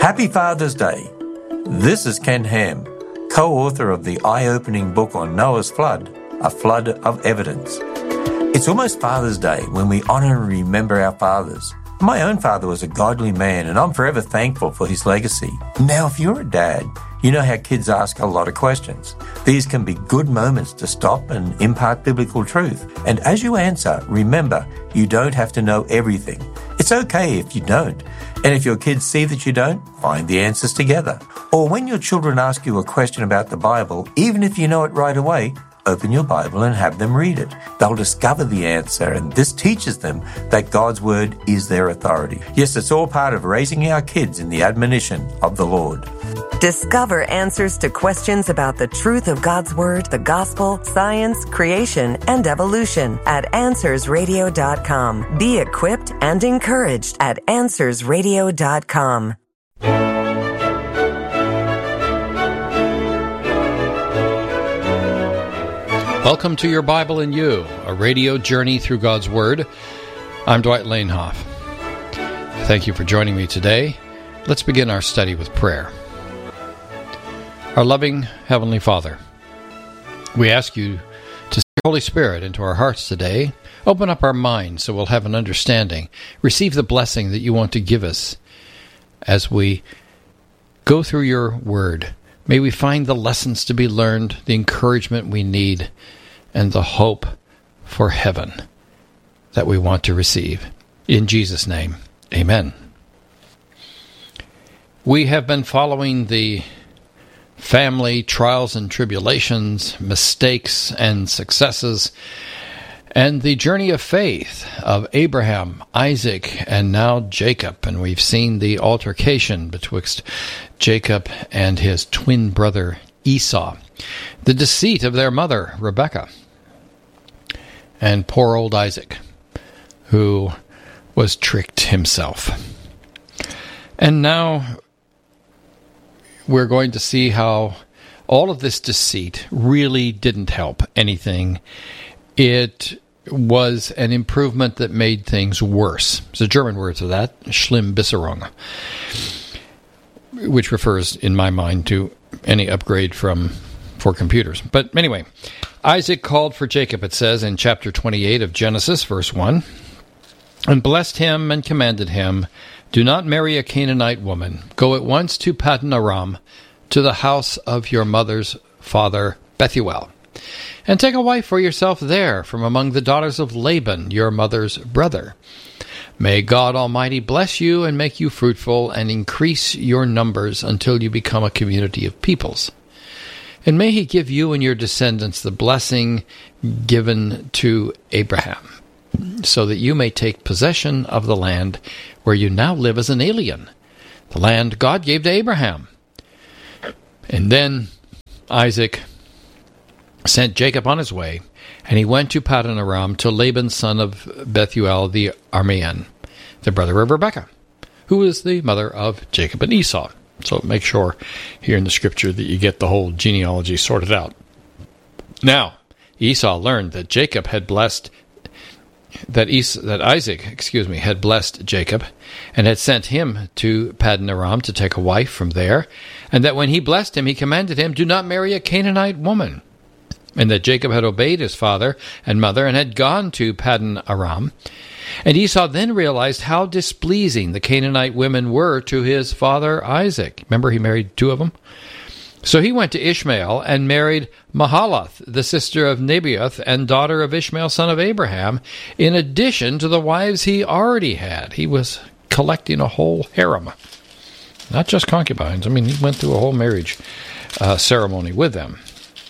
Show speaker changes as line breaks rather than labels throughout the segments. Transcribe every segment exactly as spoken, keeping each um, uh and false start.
Happy Father's Day. This is Ken Ham, co-author of the eye-opening book on Noah's flood, A Flood of Evidence. It's almost Father's Day when we honour and remember our fathers. My own father was a godly man, and I'm forever thankful for his legacy. Now, if you're a dad, you know how kids ask a lot of questions. These can be good moments to stop and impart biblical truth. And as you answer, remember, you don't have to know everything. It's okay if you don't. And if your kids see that you don't, find the answers together. Or when your children ask you a question about the Bible, even if you know it right away, open your Bible and have them read it. They'll discover the answer, and this teaches them that God's Word is their authority. Yes, it's all part of raising our kids in the admonition of the Lord.
Discover answers to questions about the truth of God's Word, the Gospel, science, creation, and evolution at answers radio dot com. Be equipped and encouraged at answers radio dot com.
Welcome to Your Bible and You, a radio journey through God's Word. I'm Dwight Lanehoff. Thank you for joining me today. Let's begin our study with prayer. Our loving Heavenly Father, we ask you to send your Holy Spirit into our hearts today. Open up our minds so we'll have an understanding. Receive the blessing that you want to give us as we go through your Word. May we find the lessons to be learned, the encouragement we need, and the hope for heaven that we want to receive. In Jesus' name, amen. We have been following the family trials and tribulations, mistakes and successes, and the journey of faith of Abraham, Isaac, and now Jacob. And we've seen the altercation betwixt Jacob and his twin brother Esau, the deceit of their mother Rebekah, and poor old Isaac, who was tricked himself. And now we're going to see how all of this deceit really didn't help anything. It was an improvement that made things worse. It's a German word for that, Schlimmbesserung, which refers, in my mind, to any upgrade from for computers. But anyway, Isaac called for Jacob, it says in chapter twenty-eight of Genesis, verse one, and blessed him and commanded him, do not marry a Canaanite woman. Go at once to Paddan Aram, to the house of your mother's father Bethuel, and take a wife for yourself there from among the daughters of Laban, your mother's brother. May God Almighty bless you and make you fruitful and increase your numbers until you become a community of peoples. And may he give you and your descendants the blessing given to Abraham, so that you may take possession of the land where you now live as an alien, the land God gave to Abraham. And then Isaac sent Jacob on his way, and he went to Paddan Aram to Laban son of Bethuel the Aramean, the brother of Rebekah, who is the mother of Jacob and Esau. So make sure here in the scripture that you get the whole genealogy sorted out. Now, Esau learned that Jacob had blessed that Esau, that Isaac, excuse me, had blessed Jacob and had sent him to Paddan Aram to take a wife from there, and that when he blessed him, he commanded him, do not marry a Canaanite woman. And that Jacob had obeyed his father and mother and had gone to Paddan Aram. And Esau then realized how displeasing the Canaanite women were to his father Isaac. Remember, he married two of them? So he went to Ishmael and married Mahalath, the sister of Nebaioth and daughter of Ishmael, son of Abraham, in addition to the wives he already had. He was collecting a whole harem. Not just concubines. I mean, he went through a whole marriage uh, ceremony with them.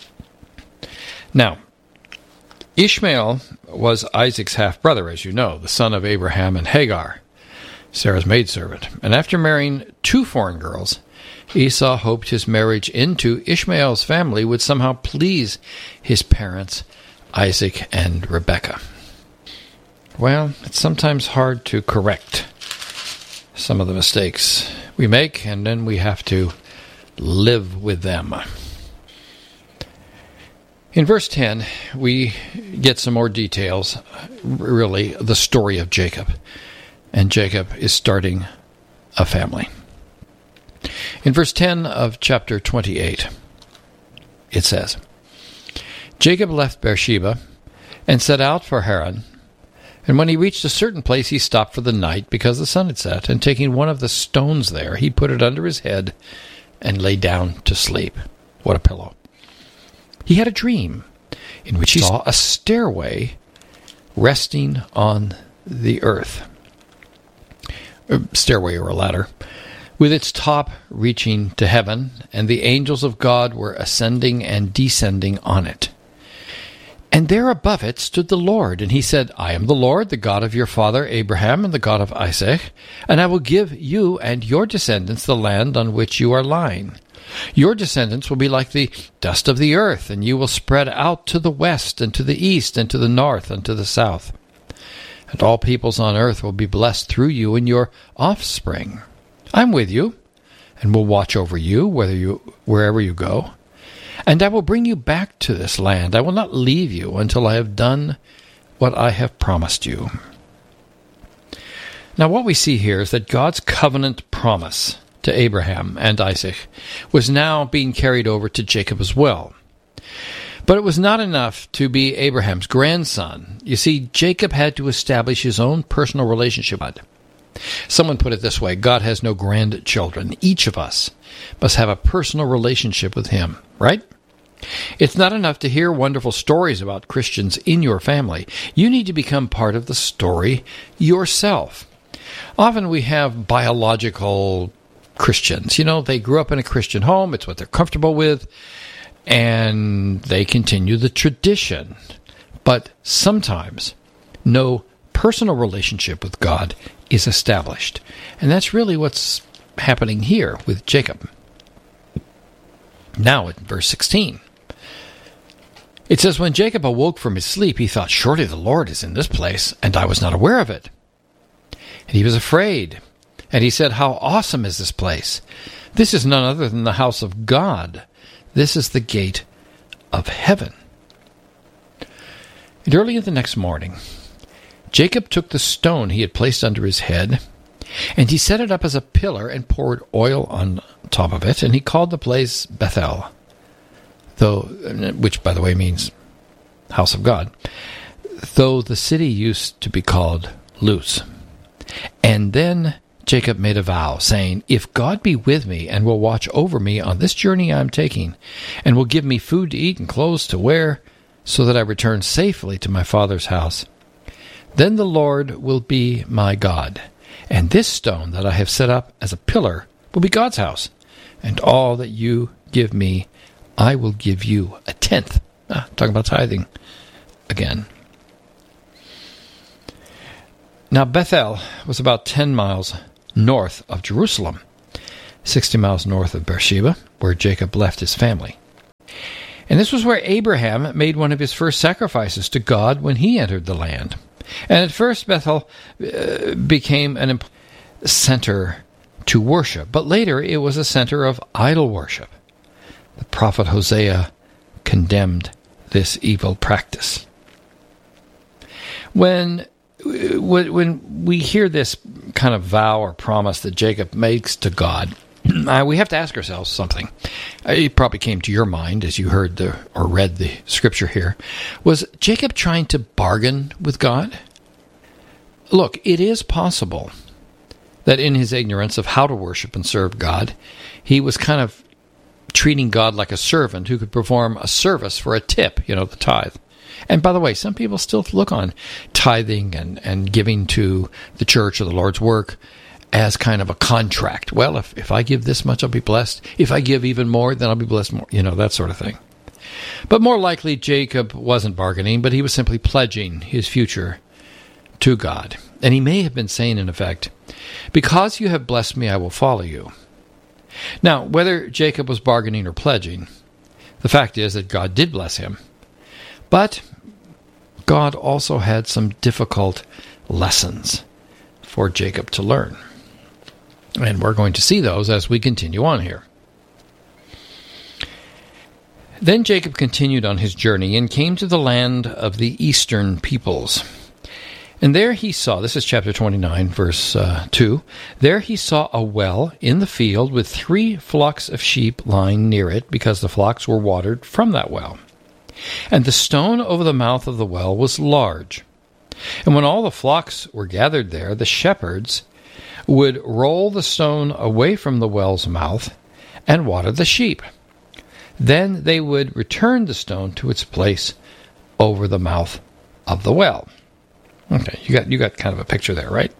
Now, Ishmael was Isaac's half-brother, as you know, the son of Abraham and Hagar, Sarah's maidservant. And after marrying two foreign girls, Esau hoped his marriage into Ishmael's family would somehow please his parents, Isaac and Rebekah. Well, it's sometimes hard to correct some of the mistakes we make, and then we have to live with them. In verse ten, we get some more details, really, the story of Jacob. And Jacob is starting a family. In verse ten of chapter twenty-eight, it says, Jacob left Beersheba and set out for Haran. And when he reached a certain place, he stopped for the night because the sun had set. And taking one of the stones there, he put it under his head and lay down to sleep. What a pillow. He had a dream in which he saw a stairway resting on the earth. A stairway or a ladder, with its top reaching to heaven, and the angels of God were ascending and descending on it. And there above it stood the Lord, and he said, I am the Lord, the God of your father Abraham, and the God of Isaac, and I will give you and your descendants the land on which you are lying. Your descendants will be like the dust of the earth, and you will spread out to the west, and to the east, and to the north, and to the south. And all peoples on earth will be blessed through you and your offspring. I'm with you, and will watch over you, whether you wherever you go. And I will bring you back to this land. I will not leave you until I have done what I have promised you. Now what we see here is that God's covenant promise to Abraham and Isaac was now being carried over to Jacob as well. But it was not enough to be Abraham's grandson. You see, Jacob had to establish his own personal relationship with God. Someone put it this way, God has no grandchildren. Each of us must have a personal relationship with him, right? It's not enough to hear wonderful stories about Christians in your family. You need to become part of the story yourself. Often we have biological Christians. You know, they grew up in a Christian home. It's what they're comfortable with. And they continue the tradition. But sometimes no personal relationship with God is established. And that's really what's happening here with Jacob. Now in verse sixteen, it says, when Jacob awoke from his sleep, he thought, surely the Lord is in this place, and I was not aware of it. And he was afraid. And he said, how awesome is this place? This is none other than the house of God. This is the gate of heaven. And early the next morning, Jacob took the stone he had placed under his head, and he set it up as a pillar and poured oil on top of it, and he called the place Bethel, though, which, by the way, means house of God, though the city used to be called Luz. And then Jacob made a vow, saying, if God be with me and will watch over me on this journey I am taking, and will give me food to eat and clothes to wear, so that I return safely to my father's house, then the Lord will be my God, and this stone that I have set up as a pillar will be God's house, and all that you give me, I will give you a tenth. Ah, talking about tithing again. Now Bethel was about ten miles north of Jerusalem, sixty miles north of Beersheba, where Jacob left his family. And this was where Abraham made one of his first sacrifices to God when he entered the land. And at first Bethel uh, became an imp- center to worship, but later it was a center of idol worship. The prophet Hosea condemned this evil practice. When when we hear this kind of vow or promise that Jacob makes to God, uh, we have to ask ourselves something. It probably came to your mind as you heard the or read the scripture here. Was Jacob trying to bargain with God? Look, it is possible that in his ignorance of how to worship and serve God, he was kind of treating God like a servant who could perform a service for a tip, you know, the tithe. And by the way, some people still look on tithing and, and giving to the church or the Lord's work as kind of a contract. Well, if, if I give this much, I'll be blessed. If I give even more, then I'll be blessed more. You know, that sort of thing. But more likely, Jacob wasn't bargaining, but he was simply pledging his future to God. And he may have been saying, in effect, because you have blessed me, I will follow you. Now, whether Jacob was bargaining or pledging, the fact is that God did bless him. But God also had some difficult lessons for Jacob to learn. And we're going to see those as we continue on here. Then Jacob continued on his journey and came to the land of the eastern peoples. And there he saw, this is chapter twenty-nine, verse uh, two, there he saw a well in the field with three flocks of sheep lying near it, because the flocks were watered from that well. And the stone over the mouth of the well was large. And when all the flocks were gathered there, the shepherds would roll the stone away from the well's mouth and water the sheep. Then they would return the stone to its place over the mouth of the well. Okay, you got you got kind of a picture there, right?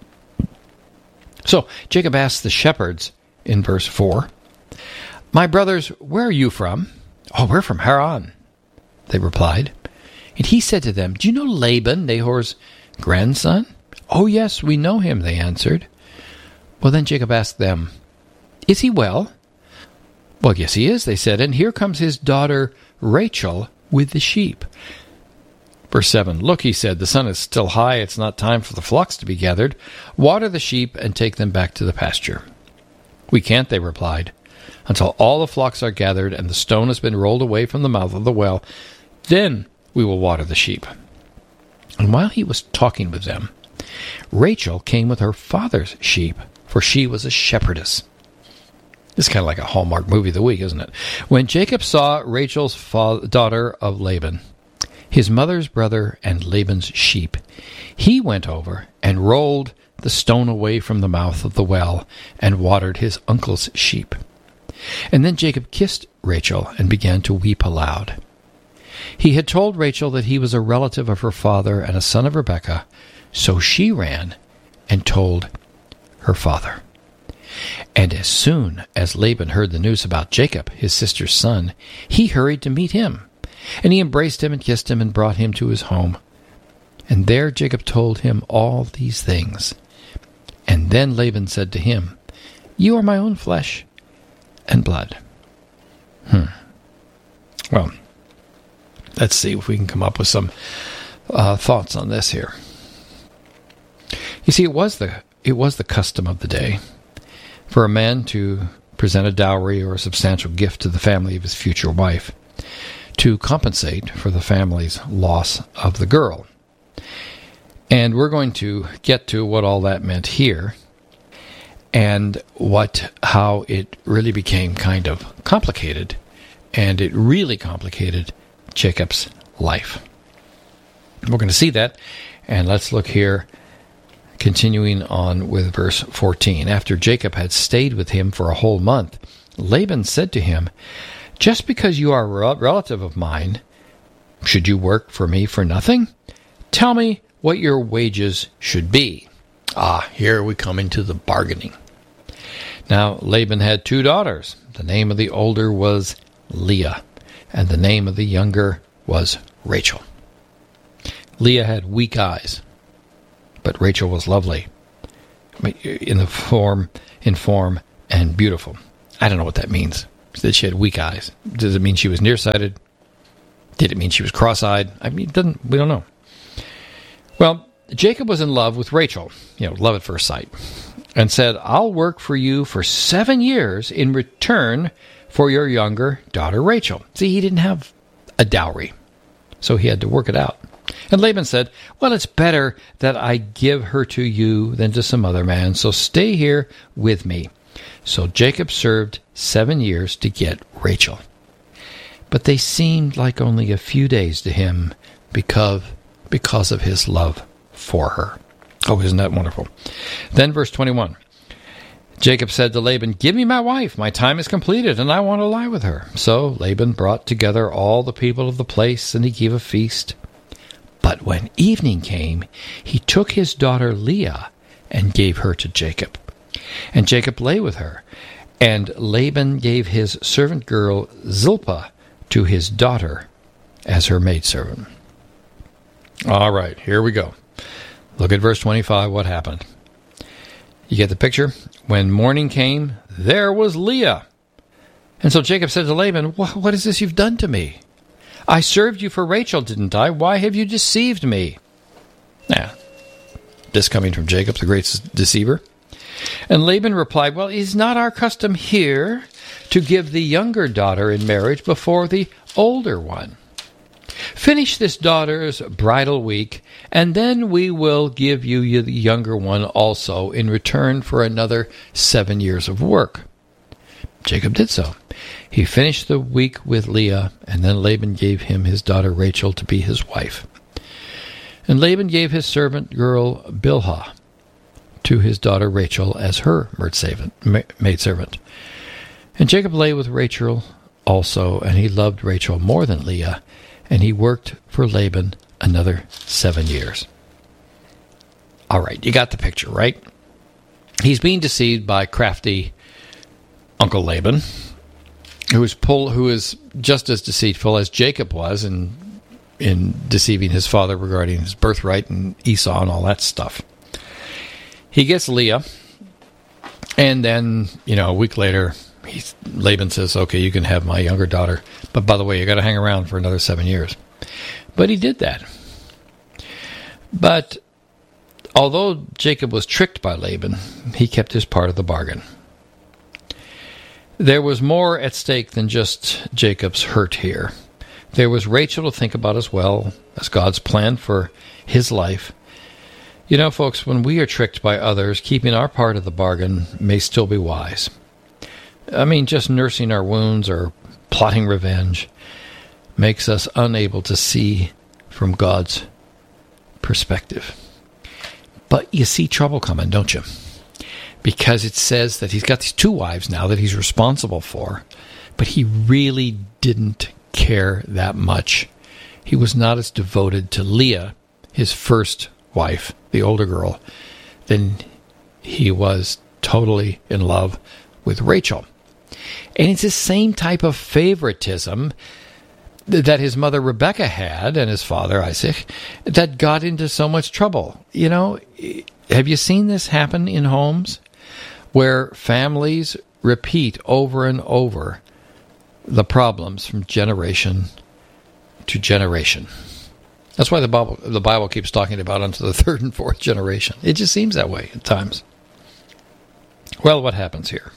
So Jacob asked the shepherds in verse four, "My brothers, where are you from?" "Oh, we're from Haran," they replied. And he said to them, "Do you know Laban, Nahor's grandson?" "Oh, yes, we know him," they answered. Well, then Jacob asked them, "Is he well?" "Well, yes, he is," they said, "and here comes his daughter Rachel with the sheep." Verse seven, "Look," he said, "the sun is still high. It's not time for the flocks to be gathered. Water the sheep and take them back to the pasture." "We can't," they replied, "until all the flocks are gathered and the stone has been rolled away from the mouth of the well. Then we will water the sheep." And while he was talking with them, Rachel came with her father's sheep, for she was a shepherdess. This is kind of like a Hallmark movie of the week, isn't it? When Jacob saw Rachel's fa- daughter of Laban, his mother's brother and Laban's sheep, he went over and rolled the stone away from the mouth of the well and watered his uncle's sheep. And then Jacob kissed Rachel and began to weep aloud. He had told Rachel that he was a relative of her father and a son of Rebekah, so she ran and told her father. And as soon as Laban heard the news about Jacob, his sister's son, he hurried to meet him. And he embraced him and kissed him and brought him to his home. And there Jacob told him all these things. And then Laban said to him, "You are my own flesh and blood." Hmm. Well, let's see if we can come up with some uh, thoughts on this here. You see, it was the it was the custom of the day for a man to present a dowry or a substantial gift to the family of his future wife to compensate for the family's loss of the girl. And we're going to get to what all that meant here and what how it really became kind of complicated, and it really complicated Jacob's life. We're going to see that, and let's look here, continuing on with verse fourteen. After Jacob had stayed with him for a whole month, Laban said to him, "Just because you are a relative of mine, should you work for me for nothing? Tell me what your wages should be." Ah, here we come into the bargaining. Now, Laban had two daughters. The name of the older was Leah, and the name of the younger was Rachel. Leah had weak eyes, but Rachel was lovely in the form, in form, and beautiful. I don't know what that means. That she had weak eyes. Does it mean she was nearsighted? Did it mean she was cross-eyed? I mean, it doesn't. We don't know. Well, Jacob was in love with Rachel, you know, love at first sight, and said, "I'll work for you for seven years in return for your younger daughter Rachel." See, he didn't have a dowry, so he had to work it out. And Laban said, "Well, it's better that I give her to you than to some other man, so stay here with me." So Jacob served seven years to get Rachel. But they seemed like only a few days to him because, because of his love for her. Oh, isn't that wonderful? Then verse twenty-one. Jacob said to Laban, "Give me my wife. My time is completed, and I want to lie with her." So Laban brought together all the people of the place, and he gave a feast. But when evening came, he took his daughter Leah and gave her to Jacob. And Jacob lay with her, and Laban gave his servant girl Zilpah to his daughter as her maidservant. All right, here we go. Look at verse twenty-five, what happened. You get the picture? When morning came, there was Leah. And so Jacob said to Laban, "What is this you've done to me? I served you for Rachel, didn't I? Why have you deceived me?" Now, this coming from Jacob, the great deceiver. And Laban replied, "Well, it is not our custom here to give the younger daughter in marriage before the older one. Finish this daughter's bridal week, and then we will give you the younger one also in return for another seven years of work. Jacob did so. He finished the week with Leah, and then Laban gave him his daughter Rachel to be his wife. And Laban gave his servant girl Bilhah to his daughter Rachel as her maidservant. And Jacob lay with Rachel also, and he loved Rachel more than Leah, and he worked for Laban another seven years. All right, you got the picture, right? He's being deceived by crafty Uncle Laban, who is pull, who is just as deceitful as Jacob was in in deceiving his father regarding his birthright and Esau and all that stuff. He gets Leah, and then, you know, a week later, he's, Laban says, okay, you can have my younger daughter, but by the way, you got to hang around for another seven years. But he did that. But although Jacob was tricked by Laban, he kept his part of the bargain. There was more at stake than just Jacob's hurt here. There was Rachel to think about as well as God's plan for his life. You know, folks, when we are tricked by others, keeping our part of the bargain may still be wise. I mean, just nursing our wounds or plotting revenge makes us unable to see from God's perspective. But you see trouble coming, don't you? Because it says that he's got these two wives now that he's responsible for, but he really didn't care that much. He was not as devoted to Leah, his first wife, the older girl, than he was totally in love with Rachel. And it's the same type of favoritism that his mother Rebecca had and his father Isaac that got into so much trouble. You know, have you seen this happen in homes where families repeat over and over the problems from generation to generation? That's why the Bible, the Bible keeps talking about unto the third and fourth generation. It just seems that way at times. Well, what happens here?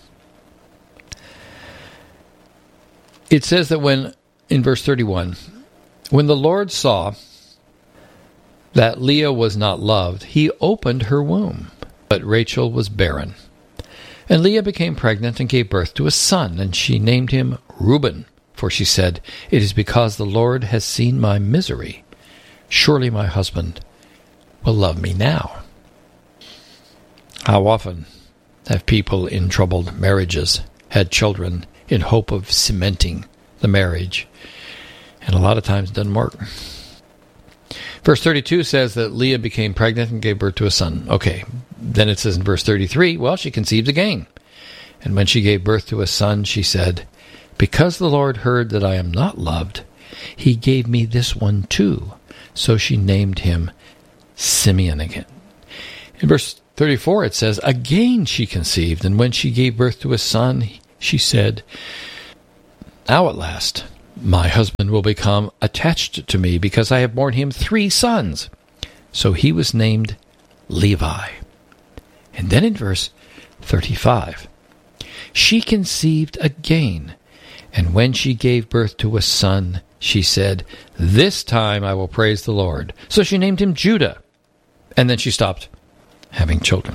It says that when, in verse thirty-one, when the Lord saw that Leah was not loved, he opened her womb, but Rachel was barren. And Leah became pregnant and gave birth to a son, and she named him Reuben, for she said, it is because the Lord has seen my misery. Surely my husband will love me now. How often have people in troubled marriages had children in hope of cementing the marriage? And a lot of times it doesn't work. Verse thirty-two says that Leah became pregnant and gave birth to a son. Okay, then it says in verse thirty-three, well, she conceived again. And when she gave birth to a son, she said, because the Lord heard that I am not loved, he gave me this one too. So she named him Simeon again. In verse thirty-four it says, again she conceived, and when she gave birth to a son, she said, now at last my husband will become attached to me, because I have borne him three sons. So he was named Levi. And then in verse thirty-five, she conceived again, and when she gave birth to a son, she said, this time I will praise the Lord. So she named him Judah, and then she stopped having children.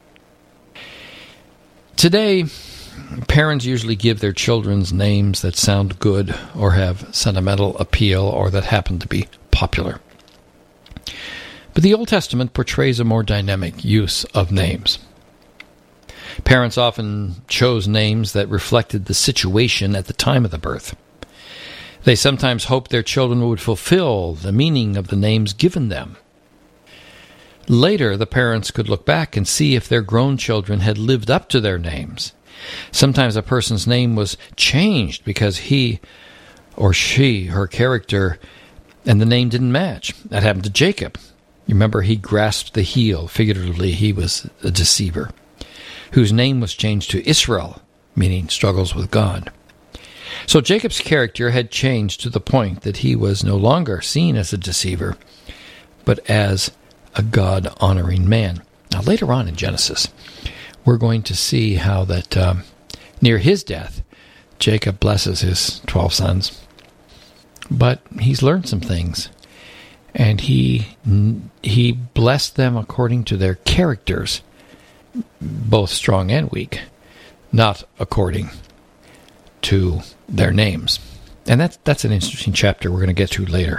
Today, parents usually give their children's names that sound good or have sentimental appeal or that happen to be popular. But the Old Testament portrays a more dynamic use of names. Parents often chose names that reflected the situation at the time of the birth. They sometimes hoped their children would fulfill the meaning of the names given them. Later, the parents could look back and see if their grown children had lived up to their names. Sometimes a person's name was changed because he or she, her character, and the name didn't match. That happened to Jacob. You remember, he grasped the heel. Figuratively, he was a deceiver, whose name was changed to Israel, meaning struggles with God. So Jacob's character had changed to the point that he was no longer seen as a deceiver, but as a God-honoring man. Now, later on in Genesis, we're going to see how that um, near his death, Jacob blesses his twelve sons but he's learned some things. And he he blessed them according to their characters, both strong and weak, not according to their names. And that's, that's an interesting chapter we're going to get to later.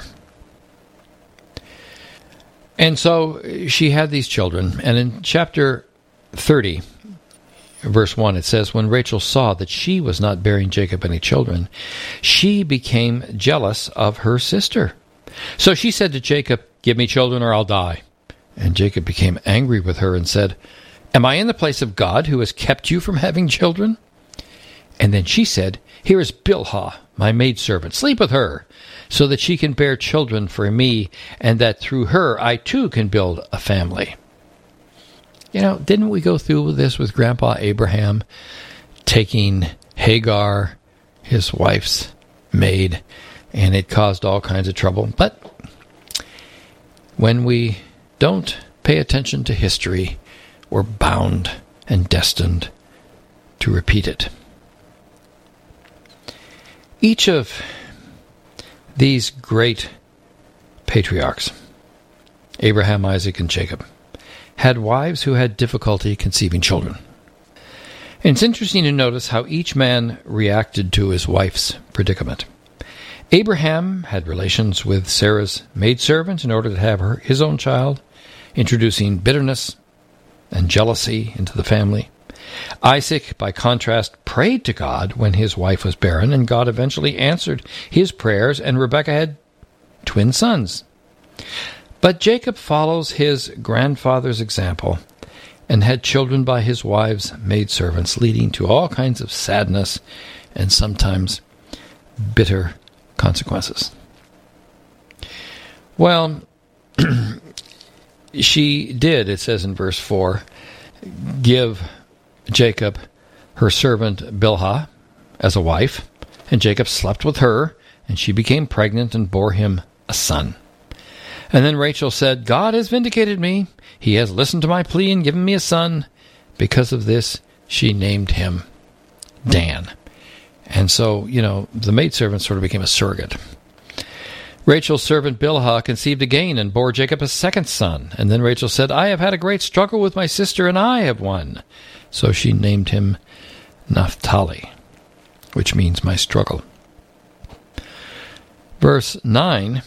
And so she had these children, and in chapter thirty, verse one, it says, when Rachel saw that she was not bearing Jacob any children, she became jealous of her sister. So she said to Jacob, give me children or I'll die. And Jacob became angry with her and said, am I in the place of God who has kept you from having children? And then she said, here is Bilhah, my maidservant. Sleep with her, so that she can bear children for me, and that through her I too can build a family. You know, didn't we go through this with Grandpa Abraham, taking Hagar, his wife's maid, and it caused all kinds of trouble? But when we don't pay attention to history, we're bound and destined to repeat it. Each of these great patriarchs, Abraham, Isaac, and Jacob, had wives who had difficulty conceiving children. And it's interesting to notice how each man reacted to his wife's predicament. Abraham had relations with Sarah's maidservant in order to have her his own child, introducing bitterness and jealousy into the family. Isaac, by contrast, prayed to God when his wife was barren, and God eventually answered his prayers, and Rebekah had twin sons. But Jacob follows his grandfather's example and had children by his wife's maidservants, leading to all kinds of sadness and sometimes bitter consequences. Well, she did, it says in verse four, give Jacob her servant Bilhah as a wife, and Jacob slept with her, and she became pregnant and bore him a son. And then Rachel said, God has vindicated me. He has listened to my plea and given me a son. Because of this, she named him Dan. And so, you know, the maidservant sort of became a surrogate. Rachel's servant Bilhah conceived again and bore Jacob a second son. And then Rachel said, I have had a great struggle with my sister, and I have won. So she named him Naphtali, which means my struggle. Verse nine,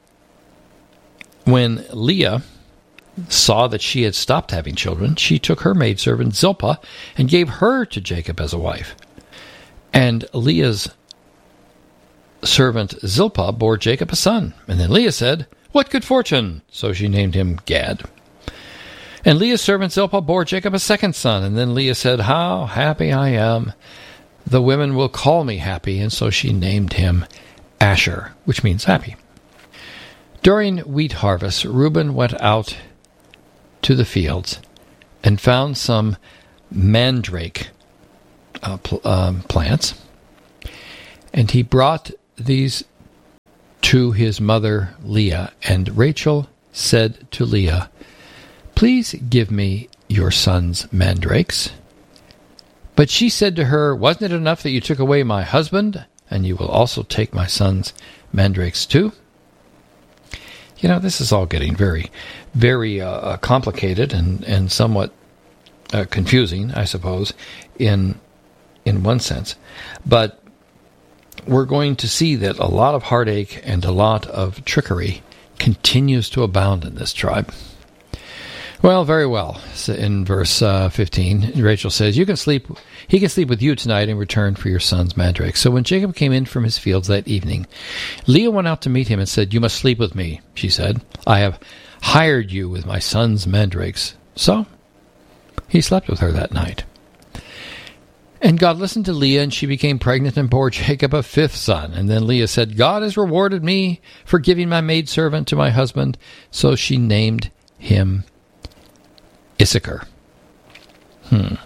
when Leah saw that she had stopped having children, she took her maidservant Zilpah and gave her to Jacob as a wife. And Leah's servant Zilpah bore Jacob a son. And then Leah said, what good fortune! So she named him Gad. And Leah's servant Zilpah bore Jacob a second son. And then Leah said, how happy I am! The women will call me happy. And so she named him Asher, which means happy. During wheat harvest, Reuben went out to the fields and found some mandrake uh, pl- um, plants. And he brought these to his mother Leah. And Rachel said to Leah, please give me your son's mandrakes. But she said to her, wasn't it enough that you took away my husband, and you will also take my son's mandrakes too? You know, this is all getting very, very uh, complicated and, and somewhat uh, confusing, I suppose, in in one sense. But we're going to see that a lot of heartache and a lot of trickery continues to abound in this tribe. Well, very well. So in verse uh, fifteen, Rachel says, "You can sleep. He can sleep with you tonight in return for your son's mandrake." So when Jacob came in from his fields that evening, Leah went out to meet him and said, "You must sleep with me," she said. "I have hired you with my son's mandrakes." So he slept with her that night. And God listened to Leah, and she became pregnant and bore Jacob a fifth son. And then Leah said, "God has rewarded me for giving my maidservant to my husband." So she named him Issachar. Hmm.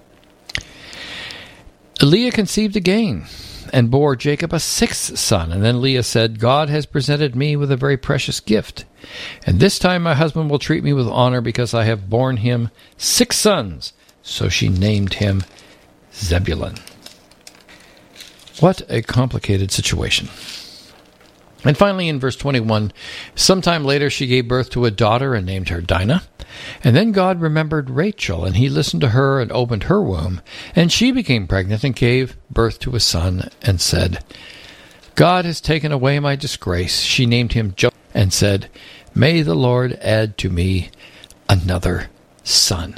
Leah conceived again and bore Jacob a sixth son. And then Leah said, "God has presented me with a very precious gift. And this time my husband will treat me with honor because I have borne him six sons." So she named him Zebulun. What a complicated situation. And finally, in verse twenty-one, sometime later she gave birth to a daughter and named her Dinah. And then God remembered Rachel, and he listened to her and opened her womb. And she became pregnant and gave birth to a son and said, God has taken away my disgrace. She named him Joseph and said, May the Lord add to me another son.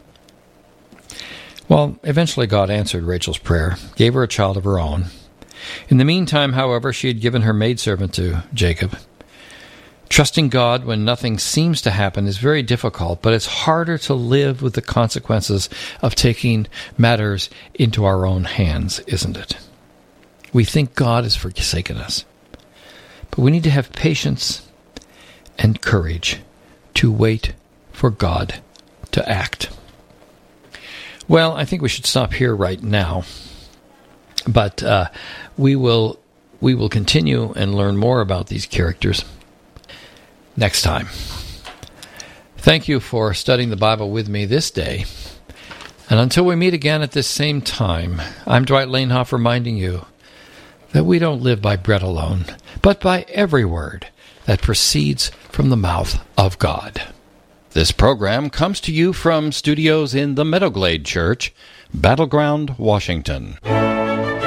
Well, eventually God answered Rachel's prayer, gave her a child of her own. In the meantime, however, she had given her maidservant to Jacob. Trusting God when nothing seems to happen is very difficult, but it's harder to live with the consequences of taking matters into our own hands, isn't it? We think God has forsaken us, but we need to have patience and courage to wait for God to act. Well, I think we should stop here right now. But uh, we will we will continue and learn more about these characters next time. Thank you for studying the Bible with me this day. And until we meet again at this same time, I'm Dwight Lanehoff reminding you that we don't live by bread alone, but by every word that proceeds from the mouth of God. This program comes to you from studios in the Meadowglade Church, Battleground, Washington.